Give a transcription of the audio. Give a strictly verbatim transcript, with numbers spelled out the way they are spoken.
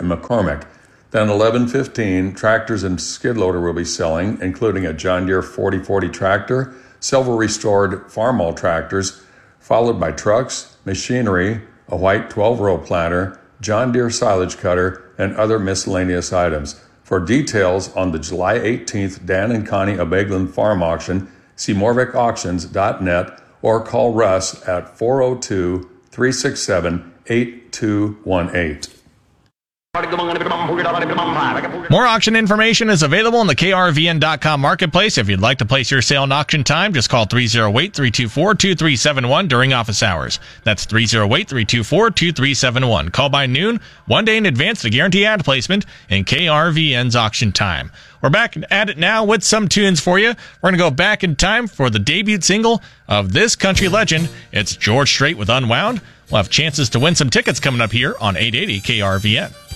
and McCormick. Then eleven fifteen, tractors and skid loader will be selling, including a John Deere forty forty tractor, several restored Farmall tractors, followed by trucks, machinery, a white twelve-row planter, John Deere silage cutter, and other miscellaneous items. For details on the July eighteenth Dan and Connie Abegland Farm Auction, see Morvick Auctions dot net or call Russ at four oh two, three six seven, eight two one eight. More auction information is available in the K R V N dot com marketplace. If you'd like to place your sale in auction time, just call three oh eight, three two four, two three seven one during office hours. That's three oh eight, three two four, two three seven one. Call by noon, one day in advance to guarantee ad placement in K R V N's auction time. We're back at it now with some tunes for you. We're going to go back in time for the debut single of this country legend. It's George Strait with Unwound. We'll have chances to win some tickets coming up here on eight eighty K R V N.